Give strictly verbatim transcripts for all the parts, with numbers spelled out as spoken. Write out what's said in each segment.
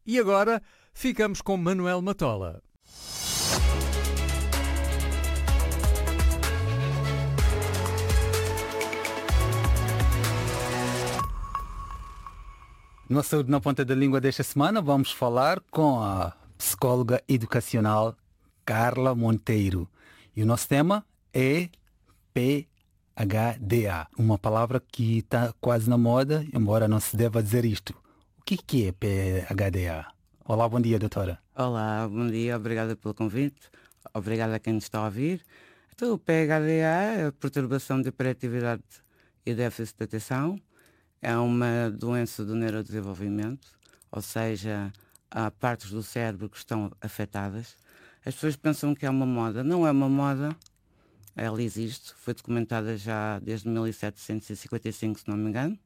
E agora ficamos com Manuel Matola. No Saúde na Ponta da Língua desta semana vamos falar com a psicóloga educacional Carla Monteiro. E o nosso tema é P H D A, uma palavra que está quase na moda, embora não se deva dizer isto. O que que é P H D A? Olá, bom dia, doutora. Olá, bom dia, obrigada pelo convite, obrigada a quem nos está a ouvir. Então, o P H D A é a perturbação de hiperatividade e déficit de atenção, é uma doença do neurodesenvolvimento, ou seja, há partes do cérebro que estão afetadas. As pessoas pensam que é uma moda, não é uma moda, ela existe, foi documentada já desde mil setecentos e cinquenta e cinco, se não me engano.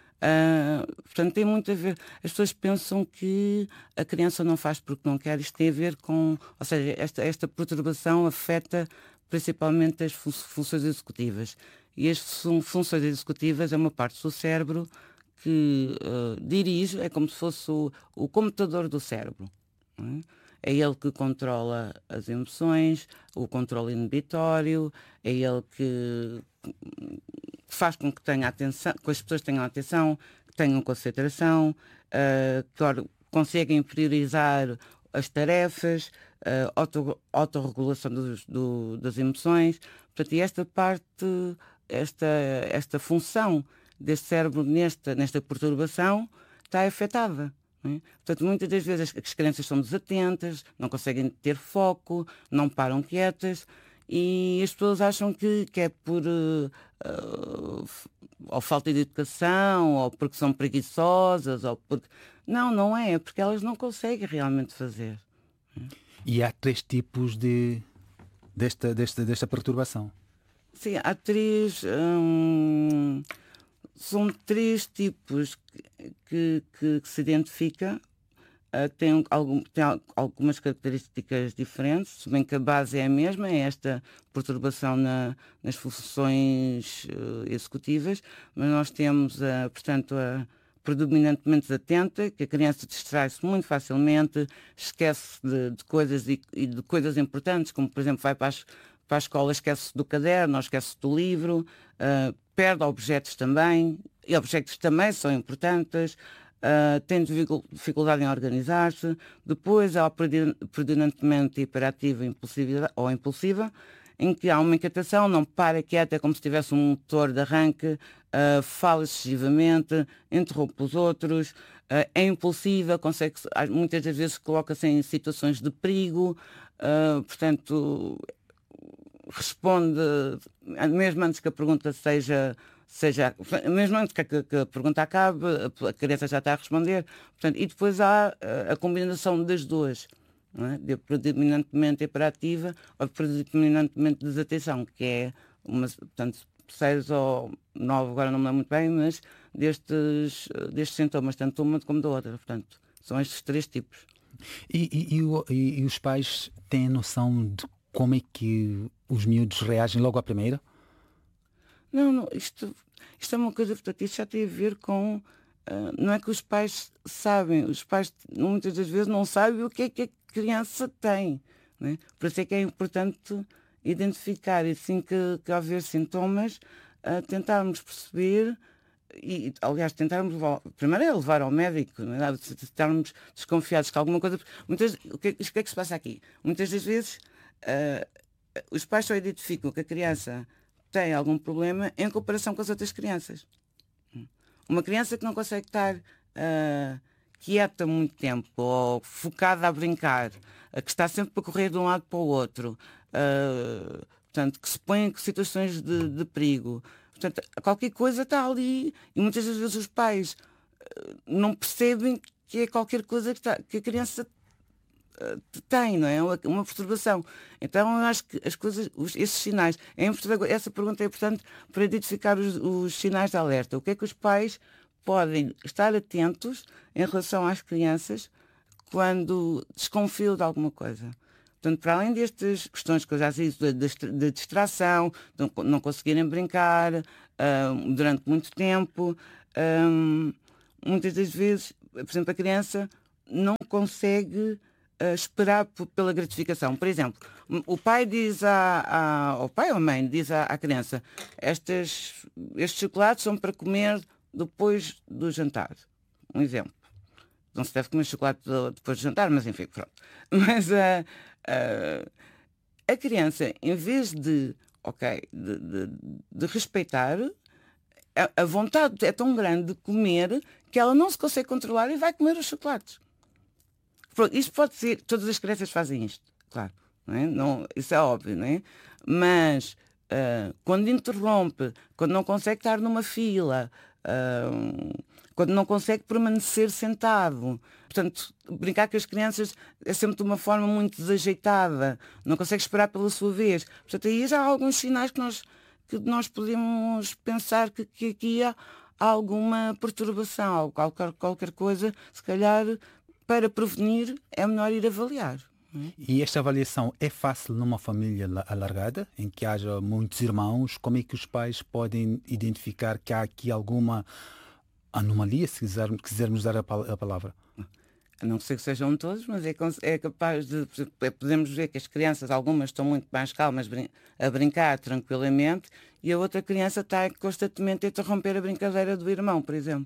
Uh, portanto, tem muito a ver. As pessoas pensam que a criança não faz porque não quer. Isto tem a ver com, ou seja, esta, esta perturbação afeta principalmente as fun- funções executivas. E as fun- funções executivas é uma parte do cérebro que uh, dirige, é como se fosse o, o computador do cérebro. Não é? É ele que controla as emoções, o controle inibitório, é ele que faz com que tenha atenção, que as pessoas tenham atenção, que tenham concentração, uh, que or- conseguem priorizar as tarefas, uh, auto, autorregulação dos, do, das emoções. Portanto, e esta parte, esta, esta função deste cérebro nesta, nesta perturbação está afetada. Não é? Portanto, muitas das vezes as, as crianças são desatentas, não conseguem ter foco, não param quietas. E as pessoas acham que, que é por uh, uh, ou falta de educação, ou porque são preguiçosas, ou porque... Não, não é, é porque elas não conseguem realmente fazer. E há três tipos de, desta, desta, desta perturbação. Sim, há três... Hum, são três tipos que, que, que, que se identifica. Uh, tem, algum, tem algumas características diferentes, se bem que a base é a mesma, é esta perturbação na, nas funções uh, executivas, mas nós temos, uh, portanto, a predominantemente atenta, que a criança distrai-se muito facilmente, esquece de, de coisas e, e de coisas importantes, como, por exemplo, vai para, as, para a escola, esquece do caderno, ou esquece do livro, uh, perde objetos também, e objetos também são importantes. Uh, tem dificuldade em organizar-se, depois há predominantemente hiperativa impulsiva, ou impulsiva, em que há uma inquietação, não para quieta, é como se tivesse um motor de arranque, uh, fala excessivamente, interrompe os outros, uh, é impulsiva, consegue, muitas das vezes coloca-se em situações de perigo, uh, portanto, responde, mesmo antes que a pergunta seja... seja, mesmo antes que a, que a pergunta acabe, a criança já está a responder. Portanto, e depois há a, a combinação das duas, não é? De predominantemente hiperativa ou predominantemente desatenção, que é uma, portanto, seis ou nove, agora não me lembro muito bem, mas destes, destes sintomas, tanto de uma como da outra. Portanto, são estes três tipos. E, e, e, o- e- e os pais têm noção de como é que os miúdos reagem logo à primeira? Não, não, isto, isto é uma coisa, portanto, isto já tem a ver com... ah, não é que os pais sabem, os pais muitas das vezes não sabem o que é que a criança tem. Né? Por isso é que é importante identificar, e assim que, que haver sintomas, ah, tentarmos perceber, e aliás tentarmos levar, primeiro é levar ao médico, não é? Se estarmos desconfiados que alguma coisa... Muitas, o, que, o que é que se passa aqui? Muitas das vezes ah, os pais só identificam que a criança tem algum problema em comparação com as outras crianças. Uma criança que não consegue estar uh, quieta muito tempo, ou focada a brincar, uh, que está sempre para correr de um lado para o outro, uh, portanto, que se põe em situações de, de perigo. Portanto, qualquer coisa está ali, e muitas das vezes os pais uh, não percebem que é qualquer coisa que, está, que a criança tem, não é? Uma, uma perturbação. Então eu acho que as coisas, os, esses sinais, é importante, essa pergunta é importante para identificar os, os sinais de alerta. O que é que os pais podem estar atentos em relação às crianças quando desconfiam de alguma coisa? Portanto, para além destas questões que eu já disse, de, de, de distração, de não conseguirem brincar uh, durante muito tempo, um, muitas das vezes, por exemplo, a criança não consegue uh, esperar p- pela gratificação. Por exemplo, o pai diz a, a, ao pai ou a mãe diz à, à criança, Estes, estes chocolates são para comer depois do jantar. Um exemplo. Não se deve comer chocolate depois do jantar, mas enfim, pronto. Mas uh, uh, a criança, em vez de, ok, de, de, de respeitar, a, a vontade é tão grande de comer que ela não se consegue controlar e vai comer os chocolates. Pronto, isto pode ser, todas as crianças fazem isto, claro. Não é? Não, isso é óbvio, não é? Mas uh, quando interrompe, quando não consegue estar numa fila, uh, quando não consegue permanecer sentado, portanto, brincar com as crianças é sempre de uma forma muito desajeitada, não consegue esperar pela sua vez. Portanto, aí já há alguns sinais que nós, que nós podemos pensar que, que aqui há alguma perturbação, qualquer, qualquer coisa, se calhar, para prevenir, é melhor ir avaliar. E esta avaliação é fácil numa família alargada, em que haja muitos irmãos? Como é que os pais podem identificar que há aqui alguma anomalia, se quisermos, quisermos dar a palavra? A não ser que sejam todos, mas é, é capaz de... Podemos ver que as crianças, algumas estão muito mais calmas a brincar tranquilamente e a outra criança está constantemente a interromper a brincadeira do irmão, por exemplo.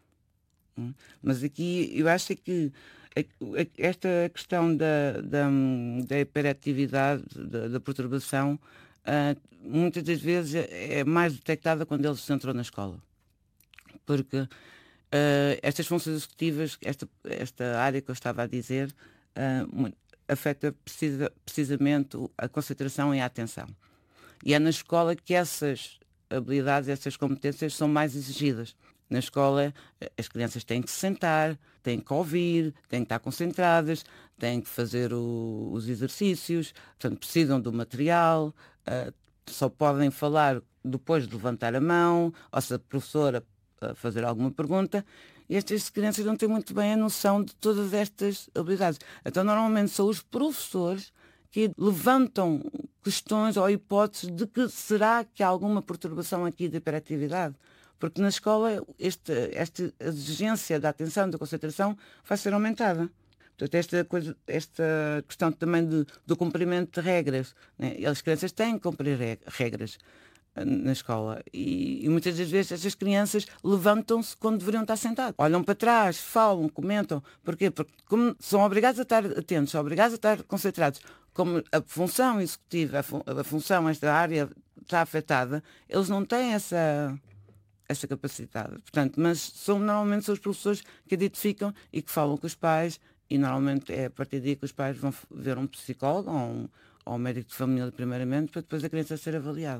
Mas aqui eu acho que esta questão da, da, da hiperatividade, da, da perturbação, uh, muitas das vezes é mais detectada quando eles entram na escola. Porque uh, estas funções executivas, esta, esta área que eu estava a dizer, uh, afeta precisa, precisamente a concentração e a atenção. E é na escola que essas habilidades, essas competências são mais exigidas. Na escola, as crianças têm que se sentar, têm que ouvir, têm que estar concentradas, têm que fazer o, os exercícios, portanto, precisam do material, uh, só podem falar depois de levantar a mão, ou se a professora uh, fazer alguma pergunta, e estas crianças não têm muito bem a noção de todas estas habilidades. Então, normalmente, são os professores que levantam questões ou hipóteses de que será que há alguma perturbação aqui de hiperatividade. Porque na escola esta, esta exigência da atenção, da concentração, vai ser aumentada. Portanto, esta, coisa, esta questão também de, do cumprimento de regras, né? As crianças têm que cumprir regras na escola. E, e muitas das vezes essas crianças levantam-se quando deveriam estar sentados. Olham para trás, falam, comentam. Porquê? Porque como são obrigados a estar atentos, são obrigados a estar concentrados. Como a função executiva, a, fun a função, esta área está afetada, eles não têm essa... essa capacidade. Portanto, mas são, normalmente são os professores que identificam e que falam com os pais e normalmente é a partir daí que os pais vão ver um psicólogo ou um, ou um médico de família primeiramente para depois a criança ser avaliada.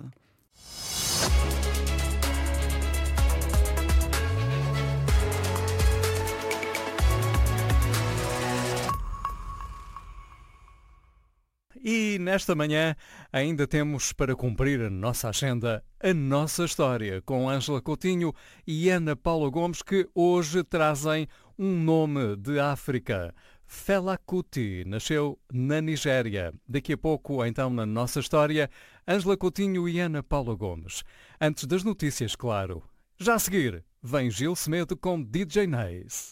E nesta manhã ainda temos para cumprir a nossa agenda A Nossa História, com Ângela Coutinho e Ana Paula Gomes, que hoje trazem um nome de África. Fela Kuti nasceu na Nigéria. Daqui a pouco, então, na nossa história, Ângela Coutinho e Ana Paula Gomes. Antes das notícias, claro. Já a seguir, vem Gil Semedo com D J Nace.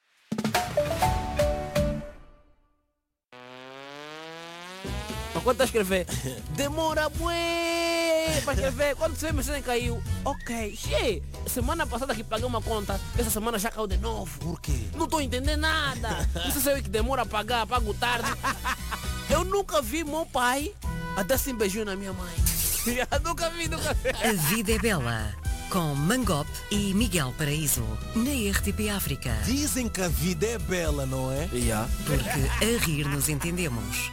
Quando está a escrever, demora bué para escrever. Quando você vê, a mensagem caiu. Ok, che, semana passada que paguei uma conta, essa semana já caiu de novo. Por quê? Não estou entendendo nada. Você sabe que demora a pagar, pago tarde. Eu nunca vi meu pai a dar assim beijinho na minha mãe. Nunca vi, nunca vi. A Vida é Bela, com Mangop e Miguel Paraíso, na R T P África. Dizem que a vida é bela, não é? Yeah. Porque a rir nos entendemos.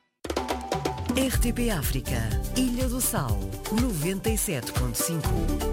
R T P África, Ilha do Sal, noventa e sete ponto cinco.